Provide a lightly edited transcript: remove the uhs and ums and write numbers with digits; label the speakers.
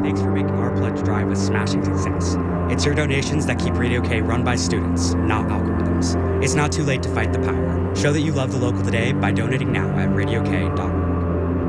Speaker 1: Thanks for making our pledge drive a smashing success. It's your donations that keep Radio K run by students, not algorithms. It's not too late to fight the power. Show that you love the local today by donating now at radiok.org.